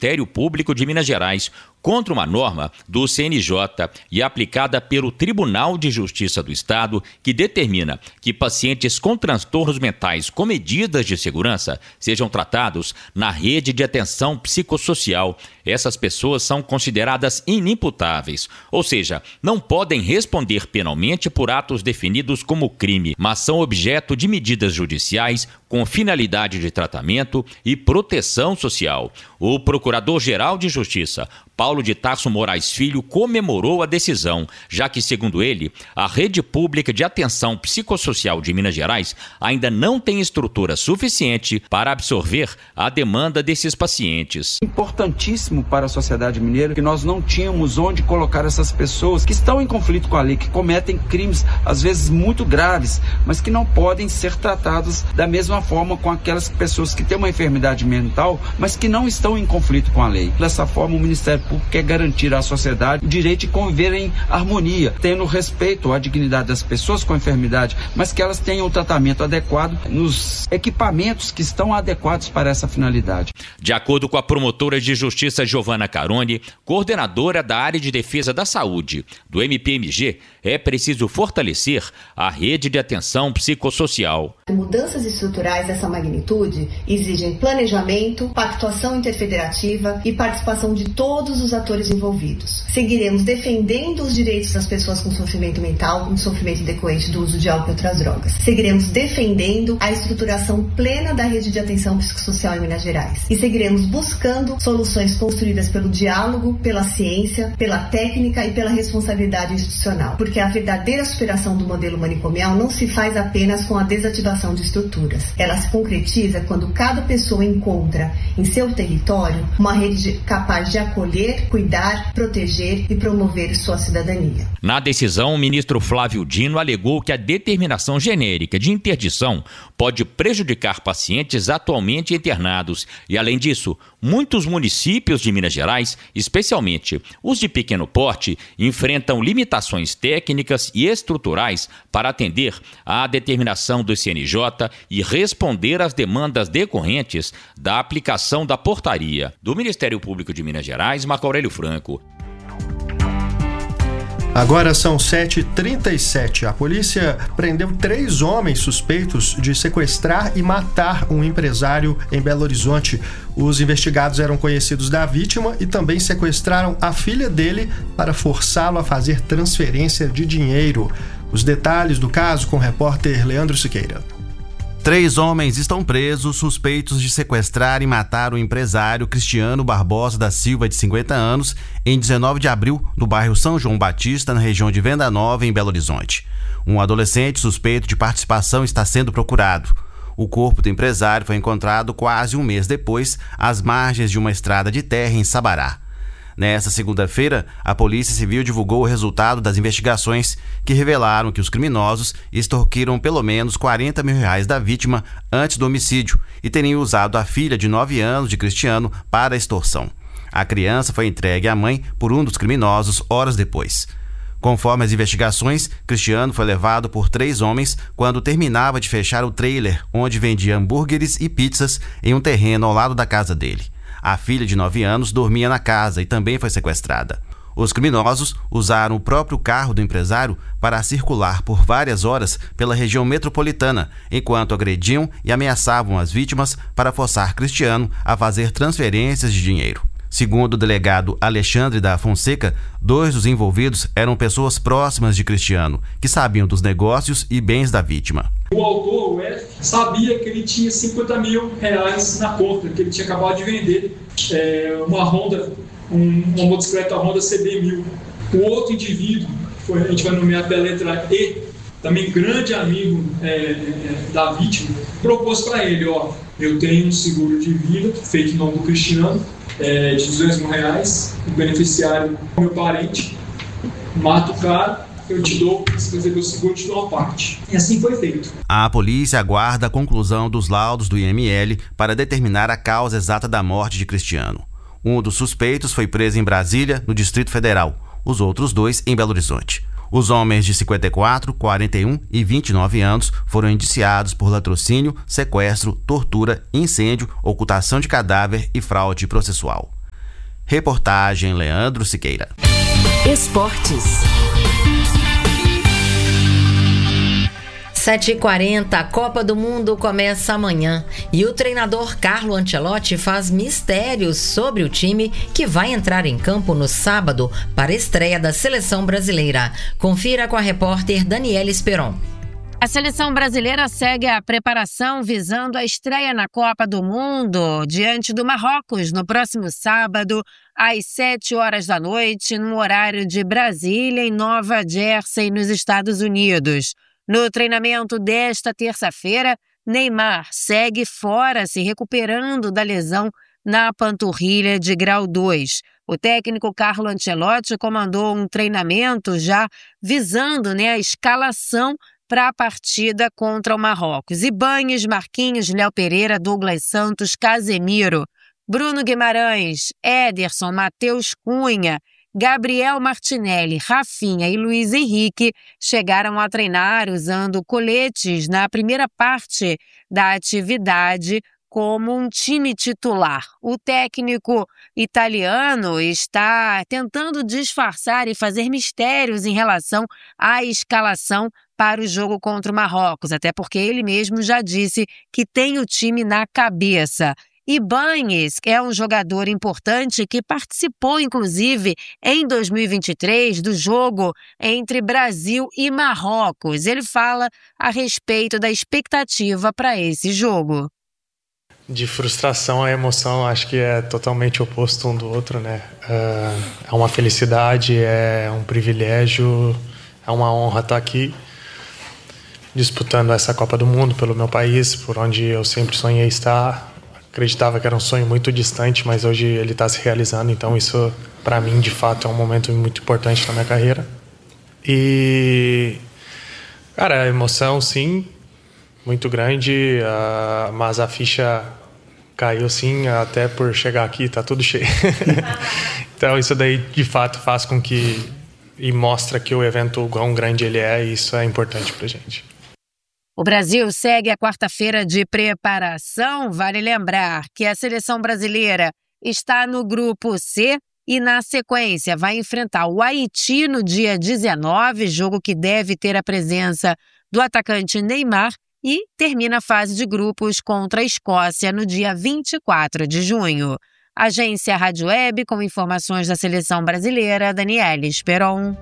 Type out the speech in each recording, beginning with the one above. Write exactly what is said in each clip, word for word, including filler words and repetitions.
Ministério Público de Minas Gerais contra uma norma do C N J e aplicada pelo Tribunal de Justiça do Estado, que determina que pacientes com transtornos mentais com medidas de segurança sejam tratados na rede de atenção psicossocial. Essas pessoas são consideradas inimputáveis, ou seja, não podem responder penalmente por atos definidos como crime, mas são objeto de medidas judiciais com finalidade de tratamento e proteção social. O Procurador-Geral de Justiça, Paulo de Tarso Moraes Filho, comemorou a decisão, já que, segundo ele, a rede pública de atenção psicossocial de Minas Gerais ainda não tem estrutura suficiente para absorver a demanda desses pacientes. Importantíssimo para a sociedade mineira que nós não tínhamos onde colocar essas pessoas que estão em conflito com a lei, que cometem crimes, às vezes muito graves, mas que não podem ser tratados da mesma forma com aquelas pessoas que têm uma enfermidade mental, mas que não estão em conflito com a lei. Dessa forma, o Ministério Público quer garantir à sociedade o direito de conviver em harmonia, tendo respeito à dignidade das pessoas com enfermidade, mas que elas tenham o tratamento adequado nos equipamentos que estão adequados para essa finalidade. De acordo com a promotora de justiça Giovana Caroni, coordenadora da área de defesa da saúde do M P M G, é preciso fortalecer a rede de atenção psicossocial. Mudanças estruturais dessa magnitude exigem planejamento, pactuação interfederativa e participação de todos os atores envolvidos. Seguiremos defendendo os direitos das pessoas com sofrimento mental, com sofrimento decorrente do uso de álcool e outras drogas. Seguiremos defendendo a estruturação plena da rede de atenção psicossocial em Minas Gerais. E seguiremos buscando soluções construídas pelo diálogo, pela ciência, pela técnica e pela responsabilidade institucional. Porque a verdadeira superação do modelo manicomial não se faz apenas com a desativação de estruturas. Ela se concretiza quando cada pessoa encontra em seu território uma rede capaz de acolher, cuidar, proteger e promover sua cidadania. Na decisão, o ministro Flávio Dino alegou que a determinação genérica de interdição pode prejudicar pacientes atualmente internados e, além disso, muitos municípios de Minas Gerais, especialmente os de pequeno porte, enfrentam limitações técnicas e estruturais para atender à determinação do C N J e responder às demandas decorrentes da aplicação da portaria. Do Ministério Público de Minas Gerais, Marco Aurélio Franco. Agora são sete e trinta e sete. A polícia prendeu três homens suspeitos de sequestrar e matar um empresário em Belo Horizonte. Os investigados eram conhecidos da vítima e também sequestraram a filha dele para forçá-lo a fazer transferência de dinheiro. Os detalhes do caso com o repórter Leandro Siqueira. Três homens estão presos suspeitos de sequestrar e matar o empresário Cristiano Barbosa da Silva, de cinquenta anos, em dezenove de abril, no bairro São João Batista, na região de Venda Nova, em Belo Horizonte. Um adolescente suspeito de participação está sendo procurado. O corpo do empresário foi encontrado quase um mês depois, às margens de uma estrada de terra em Sabará. Nesta segunda-feira, a Polícia Civil divulgou o resultado das investigações que revelaram que os criminosos extorquiram pelo menos quarenta mil reais da vítima antes do homicídio e teriam usado a filha de nove anos de Cristiano para a extorsão. A criança foi entregue à mãe por um dos criminosos horas depois. Conforme as investigações, Cristiano foi levado por três homens quando terminava de fechar o trailer onde vendia hambúrgueres e pizzas em um terreno ao lado da casa dele. A filha de nove anos dormia na casa e também foi sequestrada. Os criminosos usaram o próprio carro do empresário para circular por várias horas pela região metropolitana, enquanto agrediam e ameaçavam as vítimas para forçar Cristiano a fazer transferências de dinheiro. Segundo o delegado Alexandre da Fonseca, dois dos envolvidos eram pessoas próximas de Cristiano, que sabiam dos negócios e bens da vítima. O autor, o F, sabia que ele tinha cinquenta mil reais na conta, que ele tinha acabado de vender é, uma Honda, um, uma motocicleta Honda C B mil. O outro indivíduo, foi, a gente vai nomear pela letra E, também grande amigo é, é, da vítima, propôs para ele, ó, eu tenho um seguro de vida feito em nome do Cristiano, é, de duzentos mil reais, o beneficiário é meu parente, mata o cara, eu te dou, se fazer meu seguro, eu te dou uma parte. E assim foi feito. A polícia aguarda a conclusão dos laudos do I M L para determinar a causa exata da morte de Cristiano. Um dos suspeitos foi preso em Brasília, no Distrito Federal, os outros dois em Belo Horizonte. Os homens de cinquenta e quatro, quarenta e um e vinte e nove anos foram indiciados por latrocínio, sequestro, tortura, incêndio, ocultação de cadáver e fraude processual. Reportagem Leandro Siqueira. Esportes. sete e quarenta, a Copa do Mundo começa amanhã e o treinador Carlo Ancelotti faz mistérios sobre o time que vai entrar em campo no sábado para a estreia da seleção brasileira. Confira com a repórter Daniela Esperon. A seleção brasileira segue a preparação visando a estreia na Copa do Mundo diante do Marrocos no próximo sábado, às sete horas da noite, no horário de Brasília, em Nova Jersey, nos Estados Unidos. No treinamento desta terça-feira, Neymar segue fora, se recuperando da lesão na panturrilha de grau dois. O técnico Carlo Ancelotti comandou um treinamento já visando, né, a escalação para a partida contra o Marrocos. Ibañez, Marquinhos, Léo Pereira, Douglas Santos, Casemiro, Bruno Guimarães, Ederson, Matheus Cunha, Gabriel Martinelli, Rafinha e Luiz Henrique chegaram a treinar usando coletes na primeira parte da atividade como um time titular. O técnico italiano está tentando disfarçar e fazer mistérios em relação à escalação para o jogo contra o Marrocos, até porque ele mesmo já disse que tem o time na cabeça. Ibañez é um jogador importante que participou, inclusive, em dois mil e vinte e três, do jogo entre Brasil e Marrocos. Ele fala a respeito da expectativa para esse jogo. De frustração a emoção, acho que é totalmente oposto um do outro, né? É uma felicidade, é um privilégio, é uma honra estar aqui disputando essa Copa do Mundo pelo meu país, por onde eu sempre sonhei estar. Acreditava que era um sonho muito distante, mas hoje ele está se realizando, então isso, para mim, de fato, é um momento muito importante na minha carreira. E, cara, a emoção, sim, muito grande, uh, mas a ficha caiu, sim, até por chegar aqui, tá tudo cheio. Então isso daí, de fato, faz com que, e mostra que o evento, o quão grande ele é, e isso é importante pra gente. O Brasil segue a quarta-feira de preparação. Vale lembrar que a seleção brasileira está no grupo C e, na sequência, vai enfrentar o Haiti no dia dezenove, jogo que deve ter a presença do atacante Neymar, e termina a fase de grupos contra a Escócia no dia vinte e quatro de junho. Agência Rádio Web, com informações da seleção brasileira, Daniela Esperon.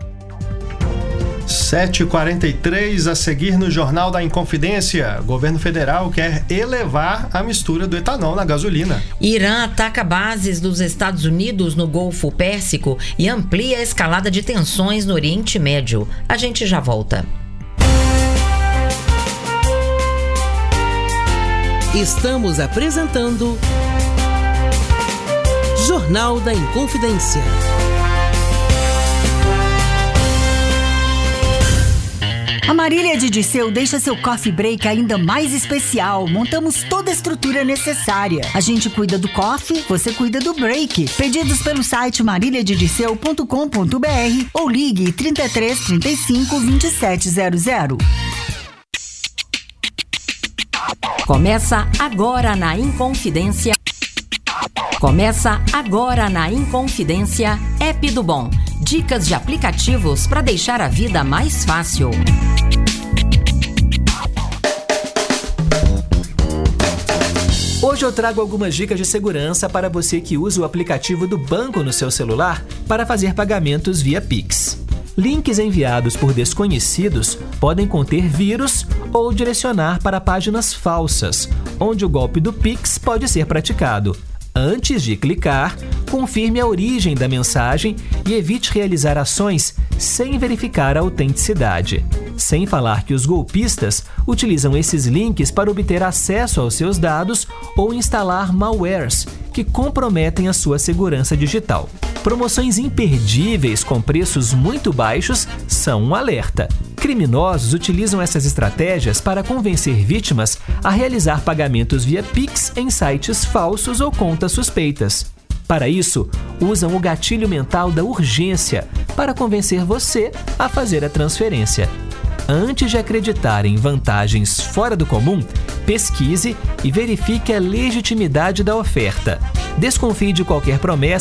sete e quarenta e três, a seguir no Jornal da Inconfidência. O governo federal quer elevar a mistura do etanol na gasolina. Irã ataca bases dos Estados Unidos no Golfo Pérsico e amplia a escalada de tensões no Oriente Médio. A gente já volta. Estamos apresentando Jornal da Inconfidência. A Marília de Dirceu deixa seu coffee break ainda mais especial. Montamos toda a estrutura necessária. A gente cuida do coffee, você cuida do break. Pedidos pelo site marília de dirceu ponto com ponto b r ou ligue trinta e três, trinta e cinco, vinte e sete zero zero. Começa agora na Inconfidência. Começa agora na Inconfidência, App do Bom. Dicas de aplicativos para deixar a vida mais fácil. Hoje eu trago algumas dicas de segurança para você que usa o aplicativo do banco no seu celular para fazer pagamentos via Pix. Links enviados por desconhecidos podem conter vírus ou direcionar para páginas falsas, onde o golpe do Pix pode ser praticado. Antes de clicar, confirme a origem da mensagem e evite realizar ações sem verificar a autenticidade. Sem falar que os golpistas utilizam esses links para obter acesso aos seus dados ou instalar malwares que comprometem a sua segurança digital. Promoções imperdíveis com preços muito baixos são um alerta. Criminosos utilizam essas estratégias para convencer vítimas a realizar pagamentos via Pix em sites falsos ou contas suspeitas. Para isso, usam o gatilho mental da urgência para convencer você a fazer a transferência. Antes de acreditar em vantagens fora do comum, pesquise e verifique a legitimidade da oferta. Desconfie de qualquer promessa